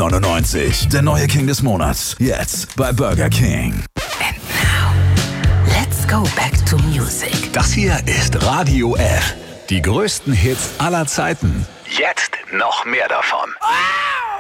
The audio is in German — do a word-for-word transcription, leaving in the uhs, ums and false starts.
neunundneunzig. Der neue King des Monats. Jetzt bei Burger King. And now, let's go back to music. Das hier ist Radio F. Die größten Hits aller Zeiten. Jetzt noch mehr davon.